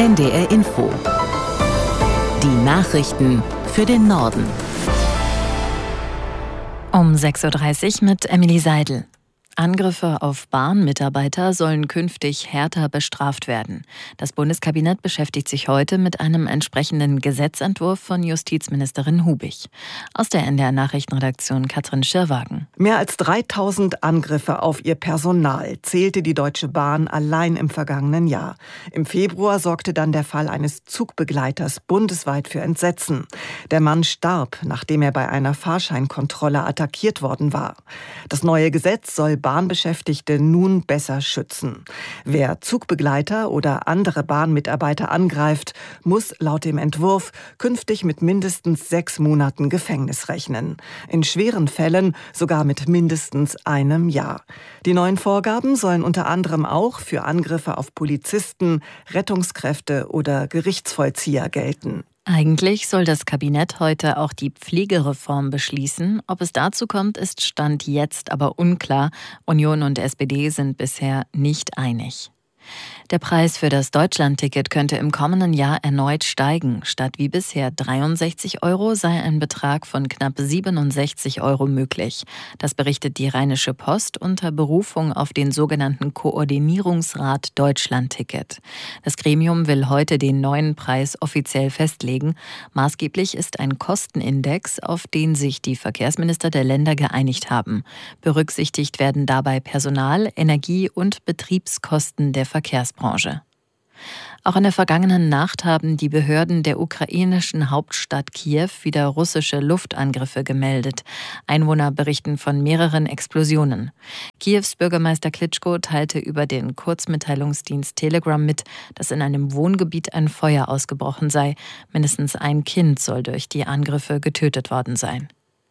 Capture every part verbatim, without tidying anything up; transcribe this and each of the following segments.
N D R Info. Die Nachrichten für den Norden. Um sechs Uhr dreißig mit Emily Seidel. Angriffe auf Bahnmitarbeiter sollen künftig härter bestraft werden. Das Bundeskabinett beschäftigt sich heute mit einem entsprechenden Gesetzentwurf von Justizministerin Hubig. Aus der N D R-Nachrichtenredaktion Katrin Schirwagen. Mehr als dreitausend Angriffe auf ihr Personal zählte die Deutsche Bahn allein im vergangenen Jahr. Im Februar sorgte dann der Fall eines Zugbegleiters bundesweit für Entsetzen. Der Mann starb, nachdem er bei einer Fahrscheinkontrolle attackiert worden war. Das neue Gesetz soll Bahnbeschäftigte nun besser schützen. Wer Zugbegleiter oder andere Bahnmitarbeiter angreift, muss laut dem Entwurf künftig mit mindestens sechs Monaten Gefängnis rechnen. In schweren Fällen sogar mit mindestens einem Jahr. Die neuen Vorgaben sollen unter anderem auch für Angriffe auf Polizisten, Rettungskräfte oder Gerichtsvollzieher gelten. Eigentlich soll das Kabinett heute auch die Pflegereform beschließen. Ob es dazu kommt, ist Stand jetzt aber unklar. Union und S P D sind bisher nicht einig. Der Preis für das Deutschlandticket könnte im kommenden Jahr erneut steigen. Statt wie bisher dreiundsechzig Euro sei ein Betrag von knapp siebenundsechzig Euro möglich. Das berichtet die Rheinische Post unter Berufung auf den sogenannten Koordinierungsrat Deutschlandticket. Das Gremium will heute den neuen Preis offiziell festlegen. Maßgeblich ist ein Kostenindex, auf den sich die Verkehrsminister der Länder geeinigt haben. Berücksichtigt werden dabei Personal-, Energie- und Betriebskosten der Verkehrsbranche. Auch in der vergangenen Nacht haben die Behörden der ukrainischen Hauptstadt Kiew wieder russische Luftangriffe gemeldet. Einwohner berichten von mehreren Explosionen. Kiews Bürgermeister Klitschko teilte über den Kurzmitteilungsdienst Telegram mit, dass in einem Wohngebiet ein Feuer ausgebrochen sei. Mindestens ein Kind soll durch die Angriffe getötet worden sein.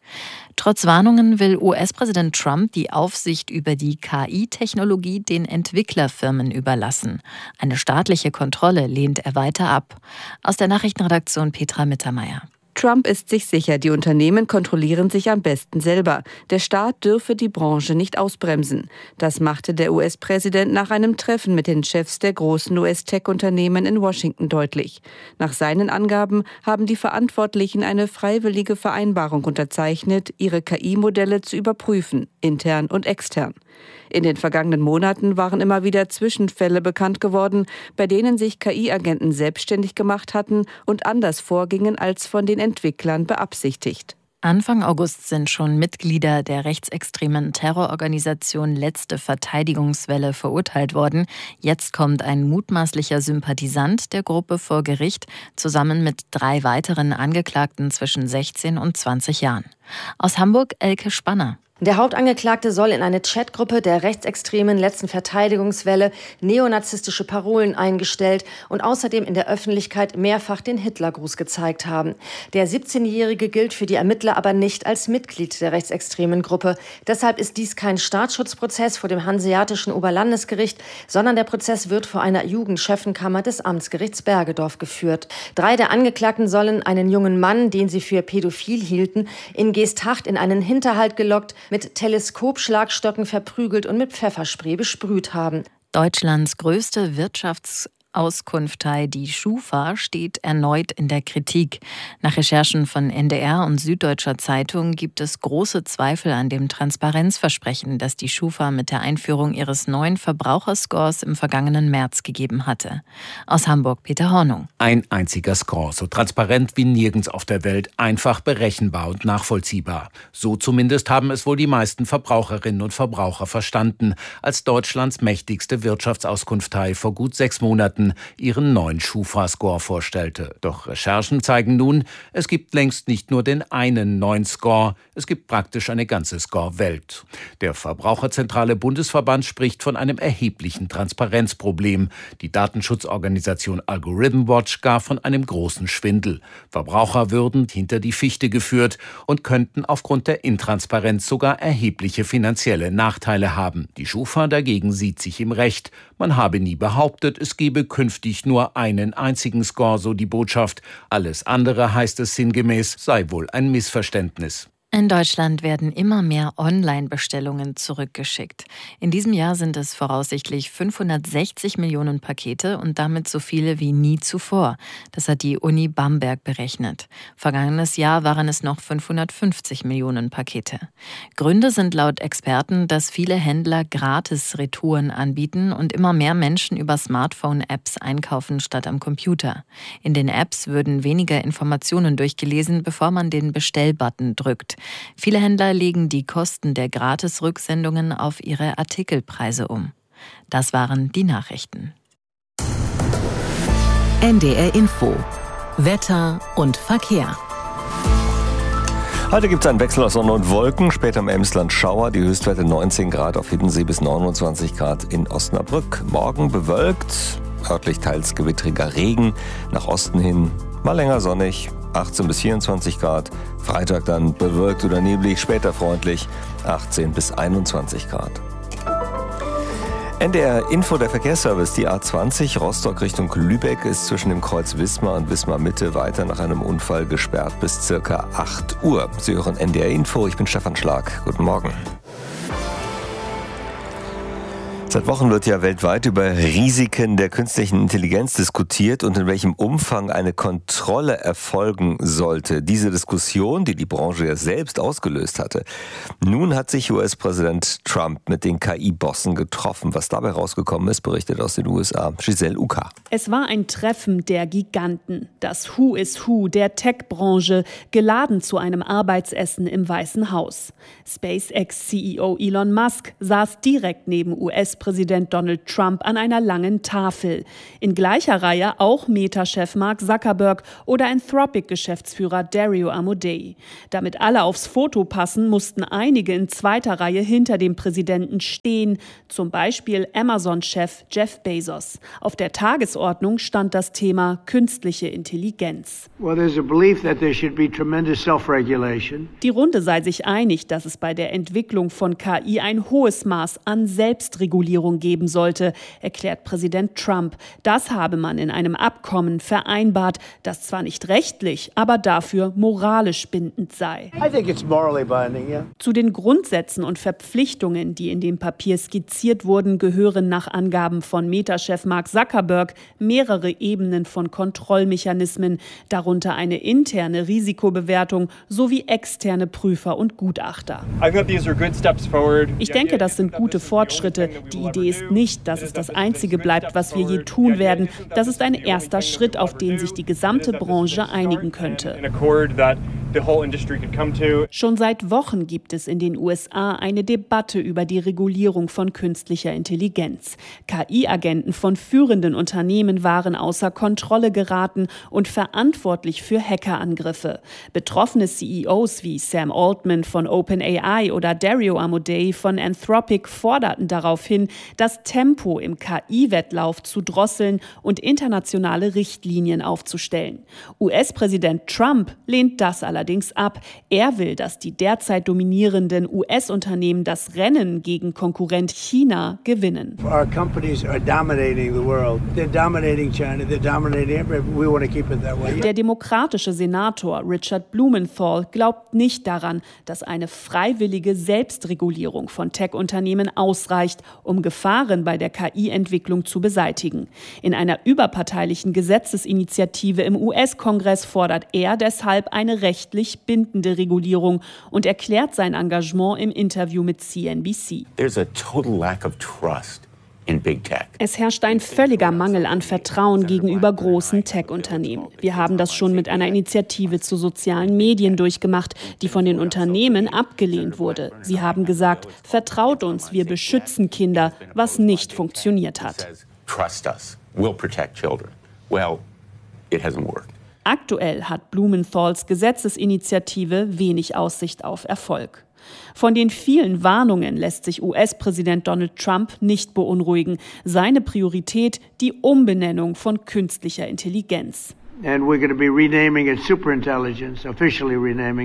Trotz Warnungen will U S-Präsident Trump die Aufsicht über die K I-Technologie den Entwicklerfirmen überlassen. Eine staatliche Kontrolle lehnt er weiter ab. Aus der Nachrichtenredaktion Petra Mittermeier. Trump ist sich sicher, die Unternehmen kontrollieren sich am besten selber. Der Staat dürfe die Branche nicht ausbremsen. Das machte der U S-Präsident nach einem Treffen mit den Chefs der großen U S-Tech-Unternehmen in Washington deutlich. Nach seinen Angaben haben die Verantwortlichen eine freiwillige Vereinbarung unterzeichnet, ihre K I-Modelle zu überprüfen, intern und extern. In den vergangenen Monaten waren immer wieder Zwischenfälle bekannt geworden, bei denen sich K I-Agenten selbstständig gemacht hatten und anders vorgingen als von den Entwicklern beabsichtigt. Anfang August sind schon Mitglieder der rechtsextremen Terrororganisation Letzte Verteidigungswelle verurteilt worden. Jetzt kommt ein mutmaßlicher Sympathisant der Gruppe vor Gericht, zusammen mit drei weiteren Angeklagten zwischen sechzehn und zwanzig Jahren. Aus Hamburg Elke Spanner. Der Hauptangeklagte soll in eine Chatgruppe der rechtsextremen Letzten Verteidigungswelle neonazistische Parolen eingestellt und außerdem in der Öffentlichkeit mehrfach den Hitlergruß gezeigt haben. Der siebzehnjährige gilt für die Ermittler aber nicht als Mitglied der rechtsextremen Gruppe. Deshalb ist dies kein Staatsschutzprozess vor dem Hanseatischen Oberlandesgericht, sondern der Prozess wird vor einer Jugendchefenkammer des Amtsgerichts Bergedorf geführt. Drei der Angeklagten sollen einen jungen Mann, den sie für pädophil hielten, in Geesthacht in einen Hinterhalt gelockt, mit Teleskopschlagstocken verprügelt und mit Pfefferspray besprüht haben. Deutschlands größte Wirtschaftsauskunftei, die Schufa, steht erneut in der Kritik. Nach Recherchen von N D R und Süddeutscher Zeitung gibt es große Zweifel an dem Transparenzversprechen, das die Schufa mit der Einführung ihres neuen Verbraucherscores im vergangenen März gegeben hatte. Aus Hamburg Peter Hornung. Ein einziger Score, so transparent wie nirgends auf der Welt, einfach berechenbar und nachvollziehbar. So zumindest haben es wohl die meisten Verbraucherinnen und Verbraucher verstanden, als Deutschlands mächtigste Wirtschaftsauskunftei vor gut sechs Monaten ihren neuen Schufa-Score vorstellte. Doch Recherchen zeigen nun, es gibt längst nicht nur den einen neuen Score, es gibt praktisch eine ganze Score-Welt. Der Verbraucherzentrale Bundesverband spricht von einem erheblichen Transparenzproblem. Die Datenschutzorganisation Algorithm Watch gar von einem großen Schwindel. Verbraucher würden hinter die Fichte geführt und könnten aufgrund der Intransparenz sogar erhebliche finanzielle Nachteile haben. Die Schufa dagegen sieht sich im Recht. Man habe nie behauptet, es gebe künftig nur einen einzigen Score, so die Botschaft. Alles andere, heißt es sinngemäß, sei wohl ein Missverständnis. In Deutschland werden immer mehr Online-Bestellungen zurückgeschickt. In diesem Jahr sind es voraussichtlich fünfhundertsechzig Millionen Pakete und damit so viele wie nie zuvor. Das hat die Uni Bamberg berechnet. Vergangenes Jahr waren es noch fünfhundertfünfzig Millionen Pakete. Gründe sind laut Experten, dass viele Händler Gratis-Retouren anbieten und immer mehr Menschen über Smartphone-Apps einkaufen statt am Computer. In den Apps würden weniger Informationen durchgelesen, bevor man den Bestellbutton drückt. Viele Händler legen die Kosten der Gratis-Rücksendungen auf ihre Artikelpreise um. Das waren die Nachrichten. N D R Info. Wetter und Verkehr. Heute gibt es einen Wechsel aus Sonne und Wolken, später im Emsland Schauer, die Höchstwerte neunzehn Grad auf Hiddensee bis neunundzwanzig Grad in Osnabrück. Morgen bewölkt, örtlich teils gewittriger Regen, nach Osten hin mal länger sonnig, achtzehn bis vierundzwanzig Grad. Freitag dann bewölkt oder neblig, später freundlich, achtzehn bis einundzwanzig Grad. N D R Info, der Verkehrsservice. Die A zwanzig Rostock Richtung Lübeck ist zwischen dem Kreuz Wismar und Wismar Mitte weiter nach einem Unfall gesperrt bis circa acht Uhr. Sie hören N D R Info, ich bin Stefan Schlag. Guten Morgen. Seit Wochen wird ja weltweit über Risiken der künstlichen Intelligenz diskutiert und in welchem Umfang eine Kontrolle erfolgen sollte. Diese Diskussion, die die Branche ja selbst ausgelöst hatte. Nun hat sich U S-Präsident Trump mit den K I-Bossen getroffen. Was dabei rausgekommen ist, berichtet aus den U S A Giselle Uka. Es war ein Treffen der Giganten. Das Who is Who der Tech-Branche, geladen zu einem Arbeitsessen im Weißen Haus. SpaceX-C E O Elon Musk saß direkt neben U S-Präsident Donald Trump an einer langen Tafel. In gleicher Reihe auch Meta-Chef Mark Zuckerberg oder Anthropic-Geschäftsführer Dario Amodei. Damit alle aufs Foto passen, mussten einige in zweiter Reihe hinter dem Präsidenten stehen, zum Beispiel Amazon-Chef Jeff Bezos. Auf der Tagesordnung stand das Thema künstliche Intelligenz. Well, there's a belief that there should be tremendous self-regulation. Die Runde sei sich einig, dass es bei der Entwicklung von K I ein hohes Maß an Selbstregulierung geben sollte, erklärt Präsident Trump. Das habe man in einem Abkommen vereinbart, das zwar nicht rechtlich, aber dafür moralisch bindend sei. I think it's morally binding, yeah. Zu den Grundsätzen und Verpflichtungen, die in dem Papier skizziert wurden, gehören nach Angaben von Meta-Chef Mark Zuckerberg mehrere Ebenen von Kontrollmechanismen, darunter eine interne Risikobewertung sowie externe Prüfer und Gutachter. Ich denke, das sind gute Fortschritte. Die Idee ist nicht, dass es das Einzige bleibt, was wir je tun werden. Das ist ein erster Schritt, auf den sich die gesamte Branche einigen könnte. Schon seit Wochen gibt es in den U S A eine Debatte über die Regulierung von künstlicher Intelligenz. K I-Agenten von führenden Unternehmen waren außer Kontrolle geraten und verantwortlich für Hackerangriffe. Betroffene C E Os wie Sam Altman von OpenAI oder Dario Amodei von Anthropic forderten daraufhin, das Tempo im K I-Wettlauf zu drosseln und internationale Richtlinien aufzustellen. U S-Präsident Trump lehnt das allerdings ab. Er will, dass die derzeit dominierenden U S-Unternehmen das Rennen gegen Konkurrent China gewinnen. Our companies are dominating the world. They're dominating China. They're dominating everything. We want to keep it that way. Der demokratische Senator Richard Blumenthal glaubt nicht daran, dass eine freiwillige Selbstregulierung von Tech-Unternehmen ausreicht, um Gefahren bei der K I-Entwicklung zu beseitigen. In einer überparteilichen Gesetzesinitiative im U S-Kongress fordert er deshalb eine rechtlich bindende Regulierung und erklärt sein Engagement im Interview mit C N B C. There's a total lack of trust in big tech. Es herrscht ein völliger Mangel an Vertrauen gegenüber großen Tech-Unternehmen. Wir haben das schon mit einer Initiative zu sozialen Medien durchgemacht, die von den Unternehmen abgelehnt wurde. Sie haben gesagt, vertraut uns, wir beschützen Kinder, was nicht funktioniert hat. Trust us. We'll protect children. Well, it hasn't worked. Aktuell hat Blumenthals Gesetzesinitiative wenig Aussicht auf Erfolg. Von den vielen Warnungen lässt sich U S-Präsident Donald Trump nicht beunruhigen. Seine Priorität die Umbenennung von künstlicher Intelligenz. And we're going to be renaming it superintelligence, officially renaming it.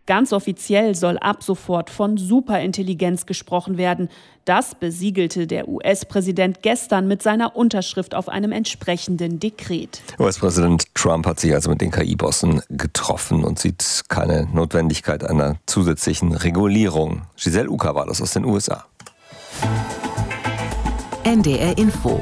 Ganz offiziell soll ab sofort von Superintelligenz gesprochen werden. Das besiegelte der U S-Präsident gestern mit seiner Unterschrift auf einem entsprechenden Dekret. U S-Präsident Trump hat sich also mit den K I-Bossen getroffen und sieht keine Notwendigkeit einer zusätzlichen Regulierung. Giselle Uka war das aus den U S A. N D R Info.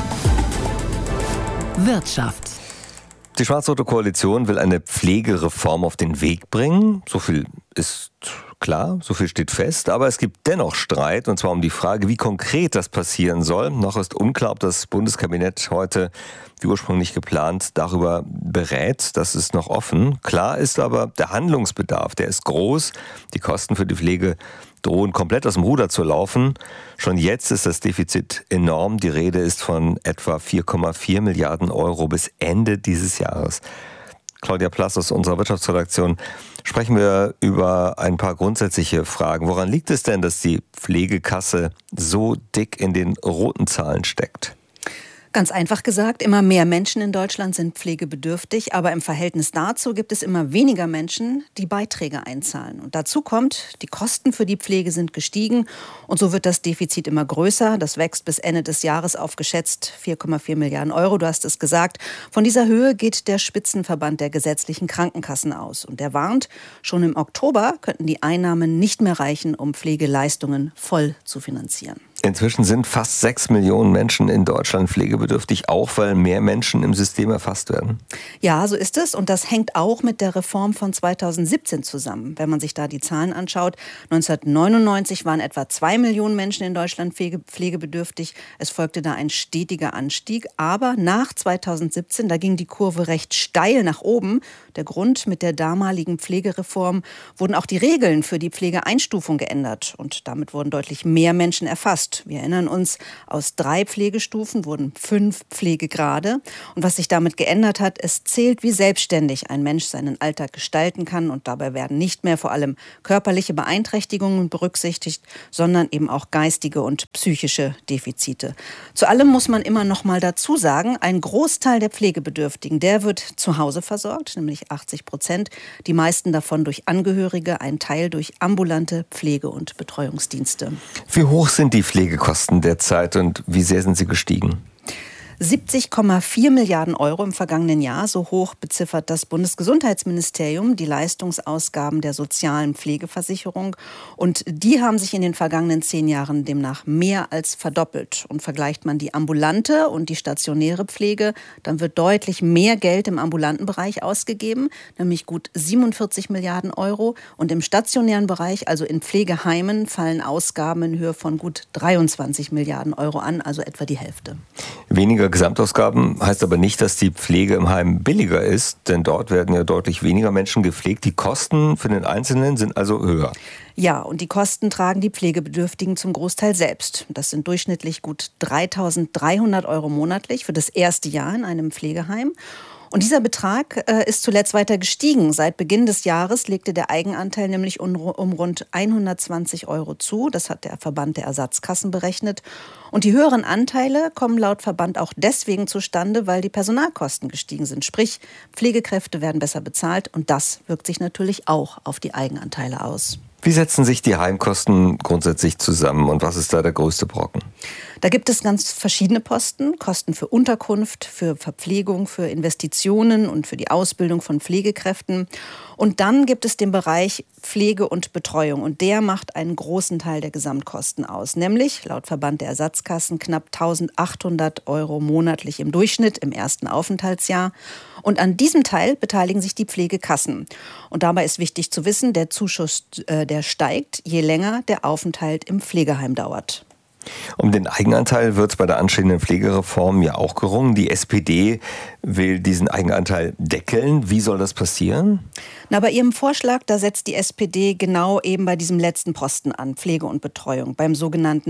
Wirtschaft. Die schwarz-rote Koalition will eine Pflegereform auf den Weg bringen. So viel ist klar, so viel steht fest. Aber es gibt dennoch Streit, und zwar um die Frage, wie konkret das passieren soll. Noch ist unklar, ob das Bundeskabinett heute, wie ursprünglich geplant, darüber berät. Das ist noch offen. Klar ist aber, der Handlungsbedarf, der ist groß. Die Kosten für die Pflege drohen komplett aus dem Ruder zu laufen. Schon jetzt ist das Defizit enorm. Die Rede ist von etwa vier Komma vier Milliarden Euro bis Ende dieses Jahres. Claudia Plass aus unserer Wirtschaftsredaktion, sprechen wir über ein paar grundsätzliche Fragen. Woran liegt es denn, dass die Pflegekasse so dick in den roten Zahlen steckt? Ganz einfach gesagt, immer mehr Menschen in Deutschland sind pflegebedürftig, aber im Verhältnis dazu gibt es immer weniger Menschen, die Beiträge einzahlen. Und dazu kommt, die Kosten für die Pflege sind gestiegen und so wird das Defizit immer größer. Das wächst bis Ende des Jahres auf geschätzt vier Komma vier Milliarden Euro, du hast es gesagt. Von dieser Höhe geht der Spitzenverband der gesetzlichen Krankenkassen aus. Und der warnt, schon im Oktober könnten die Einnahmen nicht mehr reichen, um Pflegeleistungen voll zu finanzieren. Inzwischen sind fast sechs Millionen Menschen in Deutschland pflegebedürftig, auch weil mehr Menschen im System erfasst werden. Ja, so ist es. Und das hängt auch mit der Reform von zweitausendsiebzehn zusammen. Wenn man sich da die Zahlen anschaut, neunzehnhundertneunundneunzig waren etwa zwei Millionen Menschen in Deutschland pflege- pflegebedürftig. Es folgte da ein stetiger Anstieg. Aber nach zweitausendsiebzehn, da ging die Kurve recht steil nach oben. Der Grund: mit der damaligen Pflegereform wurden auch die Regeln für die Pflegeeinstufung geändert. Und damit wurden deutlich mehr Menschen erfasst. Wir erinnern uns, aus drei Pflegestufen wurden fünf Pflegegrade. Und was sich damit geändert hat, es zählt, wie selbstständig ein Mensch seinen Alltag gestalten kann. Und dabei werden nicht mehr vor allem körperliche Beeinträchtigungen berücksichtigt, sondern eben auch geistige und psychische Defizite. Zu allem muss man immer noch mal dazu sagen, ein Großteil der Pflegebedürftigen, der wird zu Hause versorgt, nämlich achtzig Prozent. Die meisten davon durch Angehörige, ein Teil durch ambulante Pflege- und Betreuungsdienste. Wie hoch sind die Pflegekasten derzeit und wie sehr sind sie gestiegen? siebzig Komma vier Milliarden Euro im vergangenen Jahr, so hoch beziffert das Bundesgesundheitsministerium die Leistungsausgaben der sozialen Pflegeversicherung. Und die haben sich in den vergangenen zehn Jahren demnach mehr als verdoppelt. Und vergleicht man die ambulante und die stationäre Pflege, dann wird deutlich mehr Geld im ambulanten Bereich ausgegeben, nämlich gut siebenundvierzig Milliarden Euro. Und im stationären Bereich, also in Pflegeheimen, fallen Ausgaben in Höhe von gut dreiundzwanzig Milliarden Euro an, also etwa die Hälfte. Weniger Gesamtausgaben heißt aber nicht, dass die Pflege im Heim billiger ist, denn dort werden ja deutlich weniger Menschen gepflegt. Die Kosten für den Einzelnen sind also höher. Ja, und die Kosten tragen die Pflegebedürftigen zum Großteil selbst. Das sind durchschnittlich gut dreitausenddreihundert Euro monatlich für das erste Jahr in einem Pflegeheim. Und dieser Betrag äh, ist zuletzt weiter gestiegen. Seit Beginn des Jahres legte der Eigenanteil nämlich um, um rund hundertzwanzig Euro zu. Das hat der Verband der Ersatzkassen berechnet. Und die höheren Anteile kommen laut Verband auch deswegen zustande, weil die Personalkosten gestiegen sind. Sprich, Pflegekräfte werden besser bezahlt und das wirkt sich natürlich auch auf die Eigenanteile aus. Wie setzen sich die Heimkosten grundsätzlich zusammen und was ist da der größte Brocken? Da gibt es ganz verschiedene Posten. Kosten für Unterkunft, für Verpflegung, für Investitionen und für die Ausbildung von Pflegekräften. Und dann gibt es den Bereich Pflege und Betreuung. Und der macht einen großen Teil der Gesamtkosten aus. Nämlich, laut Verband der Ersatzkassen, knapp eintausendachthundert Euro monatlich im Durchschnitt im ersten Aufenthaltsjahr. Und an diesem Teil beteiligen sich die Pflegekassen. Und dabei ist wichtig zu wissen, der Zuschuss, äh, der steigt, je länger der Aufenthalt im Pflegeheim dauert. Um den Eigenanteil wird bei der anstehenden Pflegereform ja auch gerungen. Die S P D will diesen Eigenanteil deckeln. Wie soll das passieren? Na, bei ihrem Vorschlag, da setzt die S P D genau eben bei diesem letzten Posten an, Pflege und Betreuung, beim sogenannten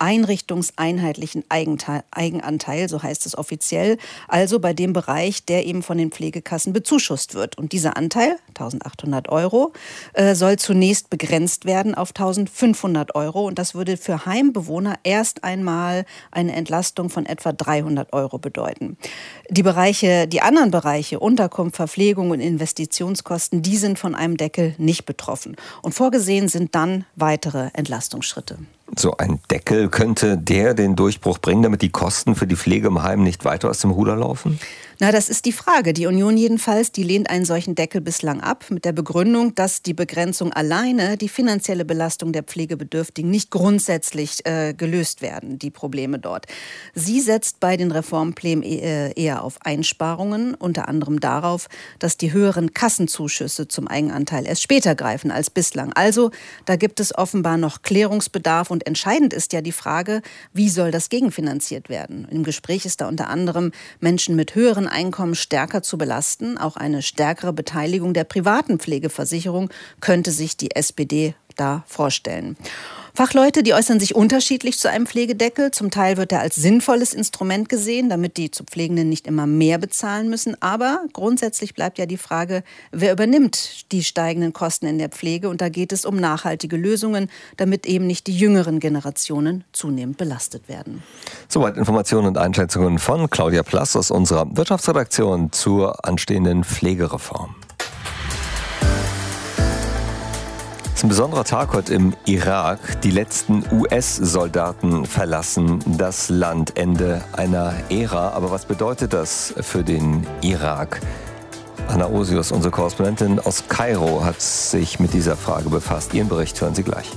einrichtungseinheitlichen Eigenanteil, so heißt es offiziell, also bei dem Bereich, der eben von den Pflegekassen bezuschusst wird. Und dieser Anteil, eintausendachthundert Euro, äh, soll zunächst begrenzt werden auf eintausendfünfhundert Euro. Und das würde für Heimbewohner erst einmal eine Entlastung von etwa dreihundert Euro bedeuten. Die Bereiche, die anderen Bereiche, Unterkunft, Verpflegung und Investitionskosten, die sind von einem Deckel nicht betroffen. Und vorgesehen sind dann weitere Entlastungsschritte. So ein Deckel, könnte der den Durchbruch bringen, damit die Kosten für die Pflege im Heim nicht weiter aus dem Ruder laufen? Na, das ist die Frage. Die Union jedenfalls, die lehnt einen solchen Deckel bislang ab, mit der Begründung, dass die Begrenzung alleine die finanzielle Belastung der Pflegebedürftigen nicht grundsätzlich äh, gelöst werden, die Probleme dort. Sie setzt bei den Reformplänen äh, eher auf Einsparungen, unter anderem darauf, dass die höheren Kassenzuschüsse zum Eigenanteil erst später greifen als bislang. Also, da gibt es offenbar noch Klärungsbedarf und entscheidend ist ja die Frage, wie soll das gegenfinanziert werden? Im Gespräch ist da unter anderem Menschen mit höheren Einkommen stärker zu belasten. Auch eine stärkere Beteiligung der privaten Pflegeversicherung könnte sich die S P D da vorstellen. Fachleute, die äußern sich unterschiedlich zu einem Pflegedeckel. Zum Teil wird er als sinnvolles Instrument gesehen, damit die zu Pflegenden nicht immer mehr bezahlen müssen. Aber grundsätzlich bleibt ja die Frage, wer übernimmt die steigenden Kosten in der Pflege? Und da geht es um nachhaltige Lösungen, damit eben nicht die jüngeren Generationen zunehmend belastet werden. Soweit Informationen und Einschätzungen von Claudia Plass aus unserer Wirtschaftsredaktion zur anstehenden Pflegereform. Es ist ein besonderer Tag heute im Irak. Die letzten U S-Soldaten verlassen das Land. Ende einer Ära. Aber was bedeutet das für den Irak? Anna Osius, unsere Korrespondentin aus Kairo, hat sich mit dieser Frage befasst. Ihren Bericht hören Sie gleich.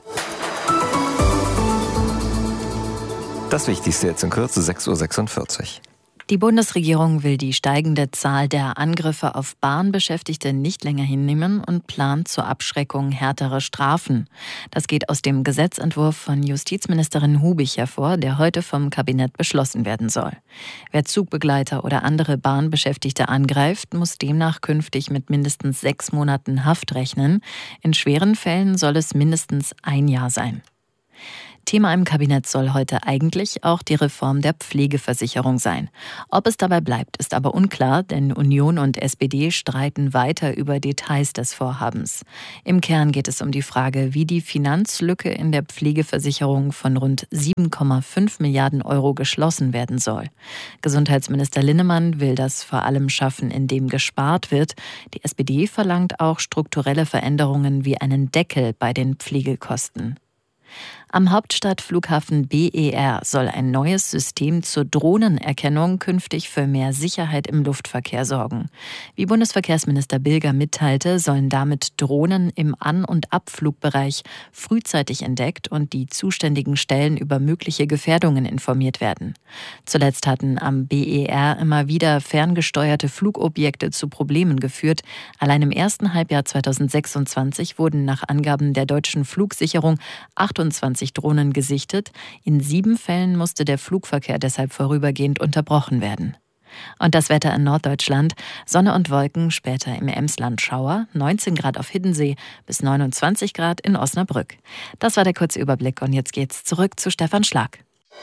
Das Wichtigste jetzt in Kürze, sechs Uhr sechsundvierzig. Die Bundesregierung will die steigende Zahl der Angriffe auf Bahnbeschäftigte nicht länger hinnehmen und plant zur Abschreckung härtere Strafen. Das geht aus dem Gesetzentwurf von Justizministerin Hubich hervor, der heute vom Kabinett beschlossen werden soll. Wer Zugbegleiter oder andere Bahnbeschäftigte angreift, muss demnach künftig mit mindestens sechs Monaten Haft rechnen. In schweren Fällen soll es mindestens ein Jahr sein. Thema im Kabinett soll heute eigentlich auch die Reform der Pflegeversicherung sein. Ob es dabei bleibt, ist aber unklar, denn Union und S P D streiten weiter über Details des Vorhabens. Im Kern geht es um die Frage, wie die Finanzlücke in der Pflegeversicherung von rund sieben Komma fünf Milliarden Euro geschlossen werden soll. Gesundheitsminister Linnemann will das vor allem schaffen, indem gespart wird. Die S P D verlangt auch strukturelle Veränderungen wie einen Deckel bei den Pflegekosten. Am Hauptstadtflughafen B E R soll ein neues System zur Drohnenerkennung künftig für mehr Sicherheit im Luftverkehr sorgen. Wie Bundesverkehrsminister Bilger mitteilte, sollen damit Drohnen im An- und Abflugbereich frühzeitig entdeckt und die zuständigen Stellen über mögliche Gefährdungen informiert werden. Zuletzt hatten am B E R immer wieder ferngesteuerte Flugobjekte zu Problemen geführt. Allein im ersten Halbjahr zweitausendsechsundzwanzig wurden nach Angaben der deutschen Flugsicherung achtundzwanzig Drohnen gesichtet. In sieben Fällen musste der Flugverkehr deshalb vorübergehend unterbrochen werden. Und das Wetter in Norddeutschland: Sonne und Wolken, später im Emsland Schauer, neunzehn Grad auf Hiddensee bis neunundzwanzig Grad in Osnabrück. Das war der kurze Überblick und jetzt geht's zurück zu Stefan Schlag.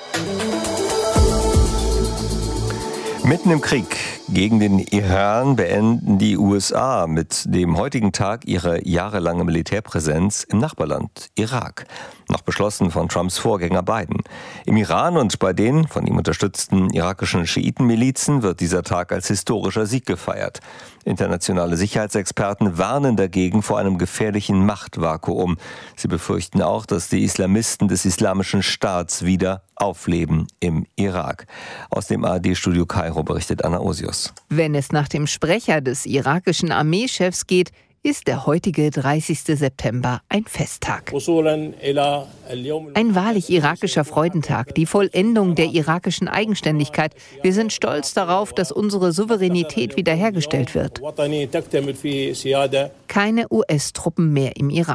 Mitten im Krieg gegen den Iran beenden die U S A mit dem heutigen Tag ihre jahrelange Militärpräsenz im Nachbarland Irak. Noch beschlossen von Trumps Vorgänger Biden. Im Iran und bei den von ihm unterstützten irakischen Schiitenmilizen wird dieser Tag als historischer Sieg gefeiert. Internationale Sicherheitsexperten warnen dagegen vor einem gefährlichen Machtvakuum. Sie befürchten auch, dass die Islamisten des Islamischen Staats wieder aufleben im Irak. Aus dem A R D-Studio Kairo berichtet Anna Osius. Wenn es nach dem Sprecher des irakischen Armeechefs geht, ist der heutige dreißigste September ein Festtag. Ein wahrlich irakischer Freudentag, die Vollendung der irakischen Eigenständigkeit. Wir sind stolz darauf, dass unsere Souveränität wiederhergestellt wird. Keine U S-Truppen mehr im Irak.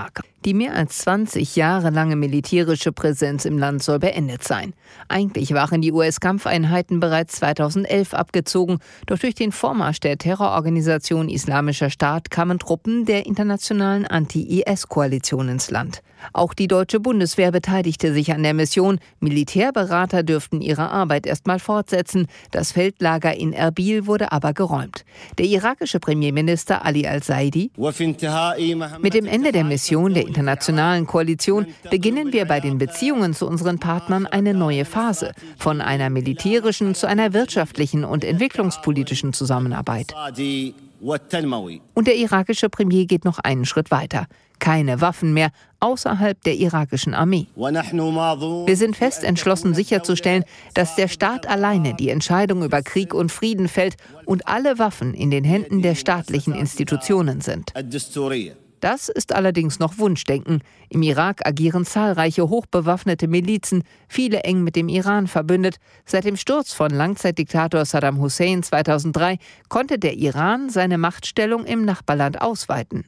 Die mehr als zwanzig Jahre lange militärische Präsenz im Land soll beendet sein. Eigentlich waren die U S-Kampfeinheiten bereits zweitausendelf abgezogen, doch durch den Vormarsch der Terrororganisation Islamischer Staat kamen Truppen der internationalen Anti-I S-Koalition ins Land. Auch die deutsche Bundeswehr beteiligte sich an der Mission. Militärberater dürften ihre Arbeit erstmal fortsetzen. Das Feldlager in Erbil wurde aber geräumt. Der irakische Premierminister Ali al-Saidi: Mit dem Ende der Mission der internationalen Koalition beginnen wir bei den Beziehungen zu unseren Partnern eine neue Phase, von einer militärischen zu einer wirtschaftlichen und entwicklungspolitischen Zusammenarbeit. Und der irakische Premier geht noch einen Schritt weiter. Keine Waffen mehr außerhalb der irakischen Armee. Wir sind fest entschlossen, sicherzustellen, dass der Staat alleine die Entscheidung über Krieg und Frieden fällt und alle Waffen in den Händen der staatlichen Institutionen sind. Das ist allerdings noch Wunschdenken. Im Irak agieren zahlreiche hochbewaffnete Milizen, viele eng mit dem Iran verbündet. Seit dem Sturz von Langzeitdiktator Saddam Hussein zweitausenddrei konnte der Iran seine Machtstellung im Nachbarland ausweiten.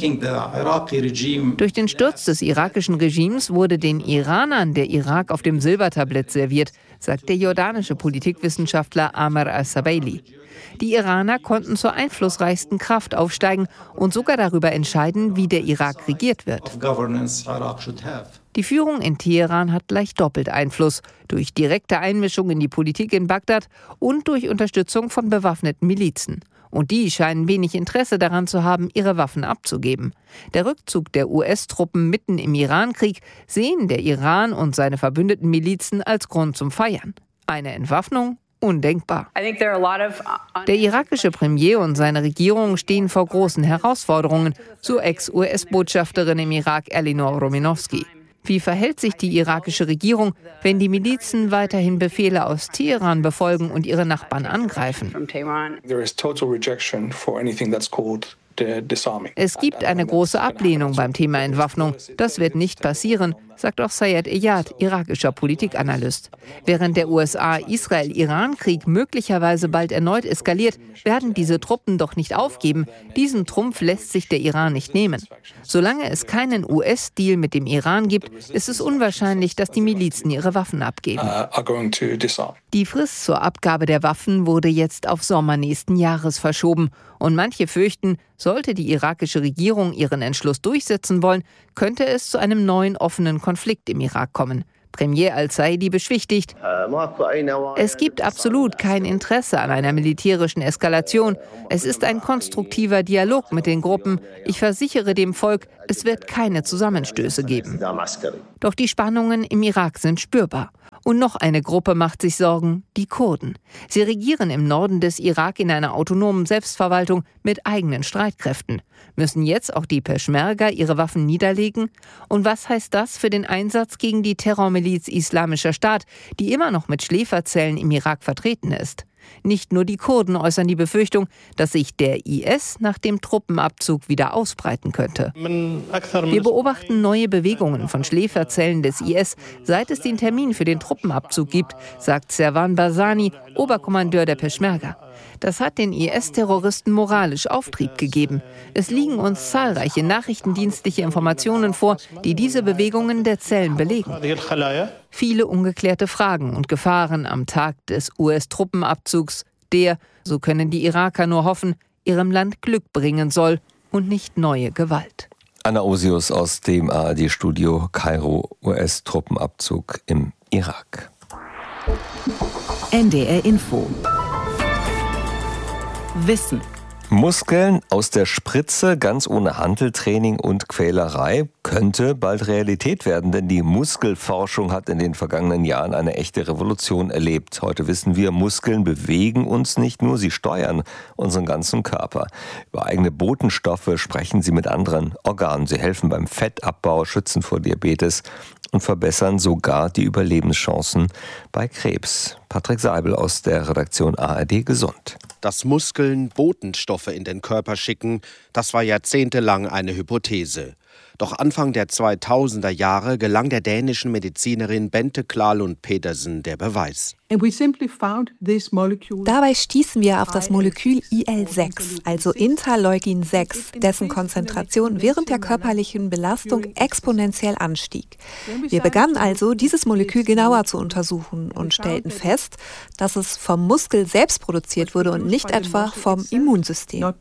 Durch den Sturz des irakischen Regimes wurde den Iranern der Irak auf dem Silbertablett serviert, sagt der jordanische Politikwissenschaftler Amr al-Sabaili. Die Iraner konnten zur einflussreichsten Kraft aufsteigen und sogar darüber entscheiden, wie der Irak regiert wird. Die Führung in Teheran hat gleich doppelt Einfluss, durch direkte Einmischung in die Politik in Bagdad und durch Unterstützung von bewaffneten Milizen. Und die scheinen wenig Interesse daran zu haben, ihre Waffen abzugeben. Der Rückzug der U S-Truppen mitten im Irankrieg sehen der Iran und seine verbündeten Milizen als Grund zum Feiern. Eine Entwaffnung? Undenkbar. Der irakische Premier und seine Regierung stehen vor großen Herausforderungen, so Ex-U S-Botschafterin im Irak Elinor Romanowski. Wie verhält sich die irakische Regierung, wenn die Milizen weiterhin Befehle aus Teheran befolgen und ihre Nachbarn angreifen? Es gibt eine große Ablehnung beim Thema Entwaffnung. Das wird nicht passieren, sagt auch Sayed Eyad, irakischer Politikanalyst. Während der U S A-Israel-Iran-Krieg möglicherweise bald erneut eskaliert, werden diese Truppen doch nicht aufgeben. Diesen Trumpf lässt sich der Iran nicht nehmen. Solange es keinen U S-Deal mit dem Iran gibt, ist es unwahrscheinlich, dass die Milizen ihre Waffen abgeben. Die Frist zur Abgabe der Waffen wurde jetzt auf Sommer nächsten Jahres verschoben. Und manche fürchten, sollte die irakische Regierung ihren Entschluss durchsetzen wollen, könnte es zu einem neuen offenen Konflikt im Irak kommen. Premier al-Saidi beschwichtigt: Es gibt absolut kein Interesse an einer militärischen Eskalation. Es ist ein konstruktiver Dialog mit den Gruppen. Ich versichere dem Volk, es wird keine Zusammenstöße geben. Doch die Spannungen im Irak sind spürbar. Und noch eine Gruppe macht sich Sorgen, die Kurden. Sie regieren im Norden des Irak in einer autonomen Selbstverwaltung mit eigenen Streitkräften. Müssen jetzt auch die Peschmerga ihre Waffen niederlegen? Und was heißt das für den Einsatz gegen die Terrormiliz Islamischer Staat, die immer noch mit Schläferzellen im Irak vertreten ist? Nicht nur die Kurden äußern die Befürchtung, dass sich der I S nach dem Truppenabzug wieder ausbreiten könnte. Wir beobachten neue Bewegungen von Schläferzellen des I S, seit es den Termin für den Truppenabzug gibt, sagt Servan Barzani, Oberkommandeur der Peschmerga. Das hat den I S-Terroristen moralisch Auftrieb gegeben. Es liegen uns zahlreiche nachrichtendienstliche Informationen vor, die diese Bewegungen der Zellen belegen. Viele ungeklärte Fragen und Gefahren am Tag des U S-Truppenabzugs, der, so können die Iraker nur hoffen, ihrem Land Glück bringen soll und nicht neue Gewalt. Anna Osius aus dem A R D-Studio Kairo, U S-Truppenabzug im Irak. N D R Info. Wissen. Muskeln aus der Spritze, ganz ohne Hanteltraining und Quälerei, könnte bald Realität werden, denn die Muskelforschung hat in den vergangenen Jahren eine echte Revolution erlebt. Heute wissen wir, Muskeln bewegen uns nicht nur, sie steuern unseren ganzen Körper. Über eigene Botenstoffe sprechen sie mit anderen Organen. Sie helfen beim Fettabbau, schützen vor Diabetes und verbessern sogar die Überlebenschancen bei Krebs. Patrick Seibel aus der Redaktion A R D Gesund. Dass Muskeln Botenstoffe in den Körper schicken, das war jahrzehntelang eine Hypothese. Doch Anfang der zweitausender Jahre gelang der dänischen Medizinerin Bente Klalund Pedersen der Beweis. Dabei stießen wir auf das Molekül I L sechs, also Interleukin sechs, dessen Konzentration während der körperlichen Belastung exponentiell anstieg. Wir begannen also, dieses Molekül genauer zu untersuchen und stellten fest, dass es vom Muskel selbst produziert wurde und nicht etwa vom Immunsystem.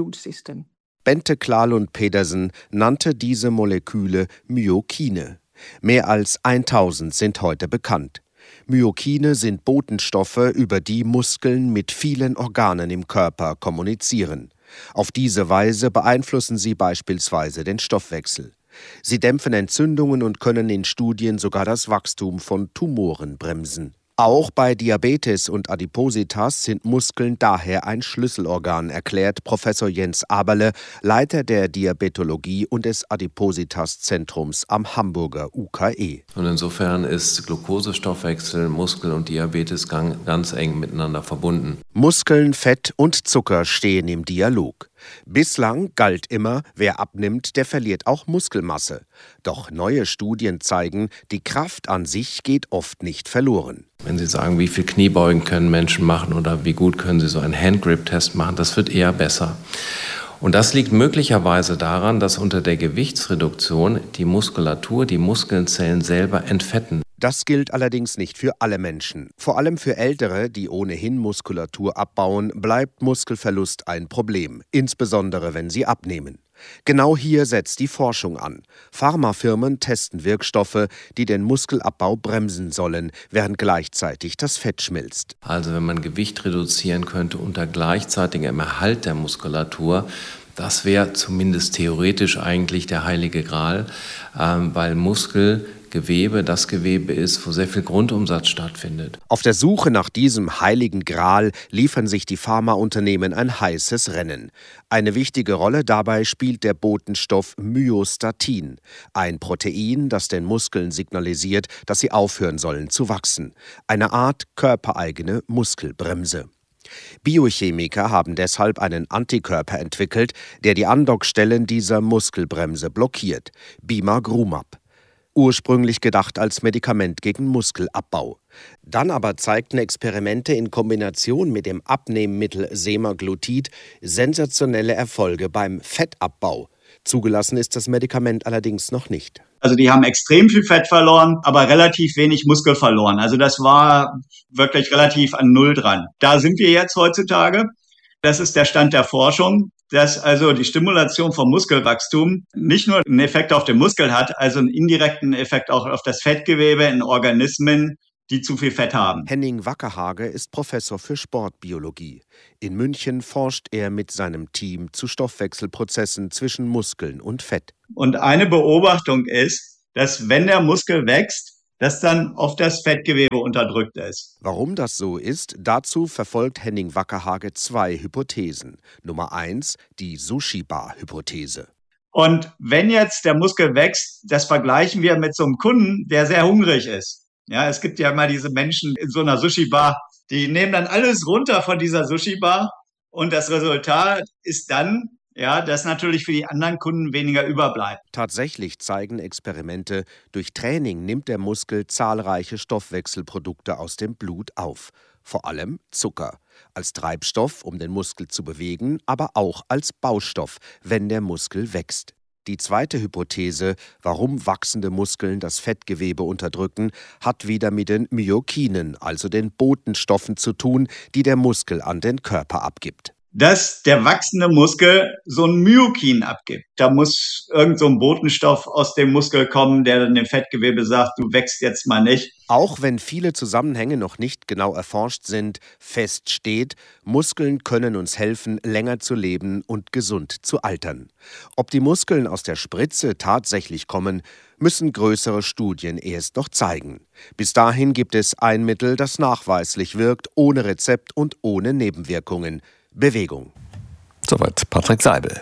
Bente Klalund Pedersen nannte diese Moleküle Myokine. Mehr als tausend sind heute bekannt. Myokine sind Botenstoffe, über die Muskeln mit vielen Organen im Körper kommunizieren. Auf diese Weise beeinflussen sie beispielsweise den Stoffwechsel. Sie dämpfen Entzündungen und können in Studien sogar das Wachstum von Tumoren bremsen. Auch bei Diabetes und Adipositas sind Muskeln daher ein Schlüsselorgan, erklärt Professor Jens Aberle, Leiter der Diabetologie und des Adipositas-Zentrums am Hamburger U K E. Und insofern ist Glukosestoffwechsel, Muskel und Diabetes ganz eng miteinander verbunden. Muskeln, Fett und Zucker stehen im Dialog. Bislang galt immer, wer abnimmt, der verliert auch Muskelmasse. Doch neue Studien zeigen, die Kraft an sich geht oft nicht verloren. Wenn Sie sagen, wie viel Kniebeugen können Menschen machen oder wie gut können sie so einen Handgrip-Test machen, das wird eher besser. Und das liegt möglicherweise daran, dass unter der Gewichtsreduktion die Muskulatur, die Muskelzellen selber entfetten. Das gilt allerdings nicht für alle Menschen. Vor allem für Ältere, die ohnehin Muskulatur abbauen, bleibt Muskelverlust ein Problem, insbesondere wenn sie abnehmen. Genau hier setzt die Forschung an. Pharmafirmen testen Wirkstoffe, die den Muskelabbau bremsen sollen, während gleichzeitig das Fett schmilzt. Also wenn man Gewicht reduzieren könnte unter gleichzeitigem Erhalt der Muskulatur, das wäre zumindest theoretisch eigentlich der heilige Gral, ähm, weil Muskelgewebe das Gewebe ist, wo sehr viel Grundumsatz stattfindet. Auf der Suche nach diesem heiligen Gral liefern sich die Pharmaunternehmen ein heißes Rennen. Eine wichtige Rolle dabei spielt der Botenstoff Myostatin, ein Protein, das den Muskeln signalisiert, dass sie aufhören sollen zu wachsen. Eine Art körpereigene Muskelbremse. Biochemiker haben deshalb einen Antikörper entwickelt, der die Andockstellen dieser Muskelbremse blockiert, Bimagrumab. Ursprünglich gedacht als Medikament gegen Muskelabbau. Dann aber zeigten Experimente in Kombination mit dem Abnehmmittel Semaglutid sensationelle Erfolge beim Fettabbau. Zugelassen ist das Medikament allerdings noch nicht. Also die haben extrem viel Fett verloren, aber relativ wenig Muskel verloren. Also das war wirklich relativ an Null dran. Da sind wir jetzt heutzutage. Das ist der Stand der Forschung, dass also die Stimulation vom Muskelwachstum nicht nur einen Effekt auf den Muskel hat, also einen indirekten Effekt auch auf das Fettgewebe in Organismen, die zu viel Fett haben. Henning Wackerhage ist Professor für Sportbiologie. In München forscht er mit seinem Team zu Stoffwechselprozessen zwischen Muskeln und Fett. Und eine Beobachtung ist, dass wenn der Muskel wächst, das dann oft das Fettgewebe unterdrückt ist. Warum das so ist, dazu verfolgt Henning Wackerhage zwei Hypothesen. Nummer eins, die Sushi-Bar-Hypothese. Und wenn jetzt der Muskel wächst, das vergleichen wir mit so einem Kunden, der sehr hungrig ist. Ja, es gibt ja mal diese Menschen in so einer Sushi-Bar, die nehmen dann alles runter von dieser Sushi-Bar und das Resultat ist dann, ja, dass natürlich für die anderen Kunden weniger überbleibt. Tatsächlich zeigen Experimente, durch Training nimmt der Muskel zahlreiche Stoffwechselprodukte aus dem Blut auf. Vor allem Zucker. Als Treibstoff, um den Muskel zu bewegen, aber auch als Baustoff, wenn der Muskel wächst. Die zweite Hypothese, warum wachsende Muskeln das Fettgewebe unterdrücken, hat wieder mit den Myokinen, also den Botenstoffen zu tun, die der Muskel an den Körper abgibt. Dass der wachsende Muskel so ein Myokin abgibt. Da muss irgend so ein Botenstoff aus dem Muskel kommen, der dann dem Fettgewebe sagt, du wächst jetzt mal nicht. Auch wenn viele Zusammenhänge noch nicht genau erforscht sind, fest steht, Muskeln können uns helfen, länger zu leben und gesund zu altern. Ob die Muskeln aus der Spritze tatsächlich kommen, müssen größere Studien erst noch zeigen. Bis dahin gibt es ein Mittel, das nachweislich wirkt, ohne Rezept und ohne Nebenwirkungen. Bewegung. Soweit Patrick Seibel.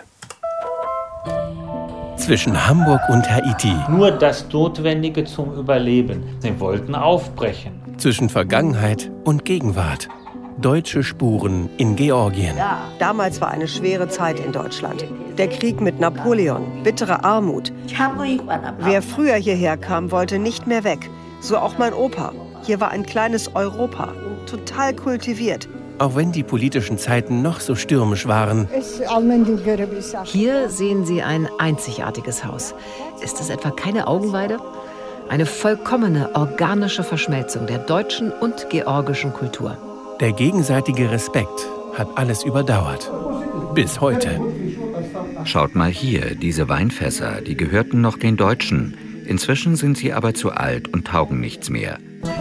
Zwischen Hamburg und Haiti. Nur das Notwendige zum Überleben. Sie wollten aufbrechen. Zwischen Vergangenheit und Gegenwart. Deutsche Spuren in Georgien. Damals war eine schwere Zeit in Deutschland. Der Krieg mit Napoleon, bittere Armut. Wer früher hierher kam, wollte nicht mehr weg. So auch mein Opa. Hier war ein kleines Europa, total kultiviert. Auch wenn die politischen Zeiten noch so stürmisch waren. Hier sehen Sie ein einzigartiges Haus. Ist es etwa keine Augenweide? Eine vollkommene organische Verschmelzung der deutschen und georgischen Kultur. Der gegenseitige Respekt hat alles überdauert. Bis heute. Schaut mal hier, diese Weinfässer, die gehörten noch den Deutschen. Inzwischen sind sie aber zu alt und taugen nichts mehr.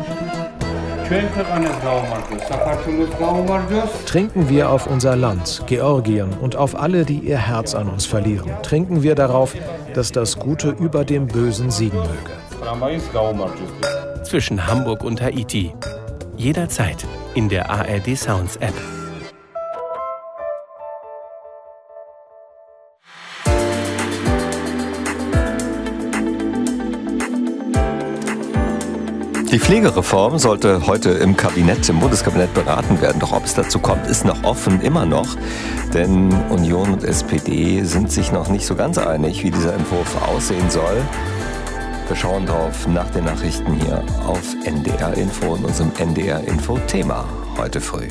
Trinken wir auf unser Land, Georgien, und auf alle, die ihr Herz an uns verlieren. Trinken wir darauf, dass das Gute über dem Bösen siegen möge. Zwischen Hamburg und Haiti. Jederzeit in der A R D Sounds App. Die Pflegereform sollte heute im Kabinett, im Bundeskabinett beraten werden. Doch ob es dazu kommt, ist noch offen, immer noch. Denn Union und S P D sind sich noch nicht so ganz einig, wie dieser Entwurf aussehen soll. Wir schauen drauf nach den Nachrichten hier auf N D R Info und unserem N D R Info Thema heute früh.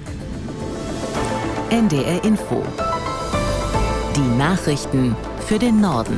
N D R Info. Die Nachrichten für den Norden.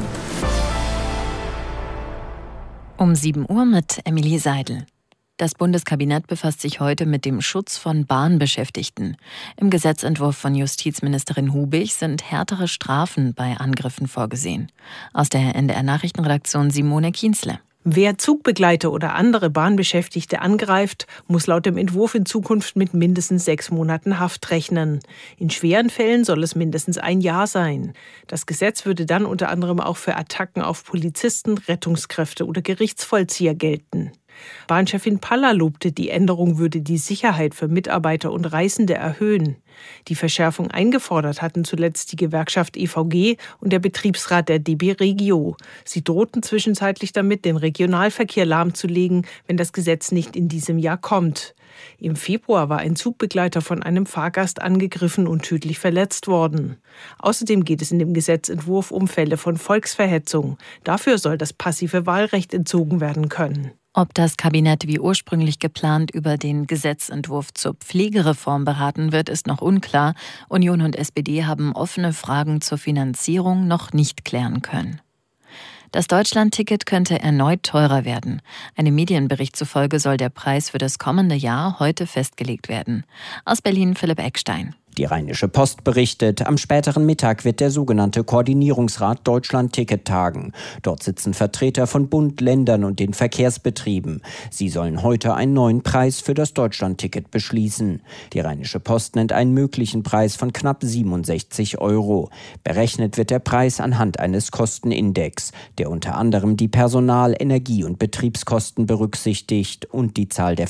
Um sieben Uhr mit Emilie Seidel. Das Bundeskabinett befasst sich heute mit dem Schutz von Bahnbeschäftigten. Im Gesetzentwurf von Justizministerin Hubig sind härtere Strafen bei Angriffen vorgesehen. Aus der N D R-Nachrichtenredaktion Simone Kienzle. Wer Zugbegleiter oder andere Bahnbeschäftigte angreift, muss laut dem Entwurf in Zukunft mit mindestens sechs Monaten Haft rechnen. In schweren Fällen soll es mindestens ein Jahr sein. Das Gesetz würde dann unter anderem auch für Attacken auf Polizisten, Rettungskräfte oder Gerichtsvollzieher gelten. Bahnchefin Paller lobte, die Änderung würde die Sicherheit für Mitarbeiter und Reisende erhöhen. Die Verschärfung eingefordert hatten zuletzt die Gewerkschaft E V G und der Betriebsrat der D B Regio. Sie drohten zwischenzeitlich damit, den Regionalverkehr lahmzulegen, wenn das Gesetz nicht in diesem Jahr kommt. Im Februar war ein Zugbegleiter von einem Fahrgast angegriffen und tödlich verletzt worden. Außerdem geht es in dem Gesetzentwurf um Fälle von Volksverhetzung. Dafür soll das passive Wahlrecht entzogen werden können. Ob das Kabinett wie ursprünglich geplant über den Gesetzentwurf zur Pflegereform beraten wird, ist noch unklar. Union und S P D haben offene Fragen zur Finanzierung noch nicht klären können. Das Deutschland-Ticket könnte erneut teurer werden. Einem Medienbericht zufolge soll der Preis für das kommende Jahr heute festgelegt werden. Aus Berlin Philipp Eckstein. Die Rheinische Post berichtet, am späteren Mittag wird der sogenannte Koordinierungsrat Deutschland-Ticket tagen. Dort sitzen Vertreter von Bund, Ländern und den Verkehrsbetrieben. Sie sollen heute einen neuen Preis für das Deutschland-Ticket beschließen. Die Rheinische Post nennt einen möglichen Preis von knapp siebenundsechzig Euro. Berechnet wird der Preis anhand eines Kostenindex, der unter anderem die Personal-, Energie- und Betriebskosten berücksichtigt und die Zahl der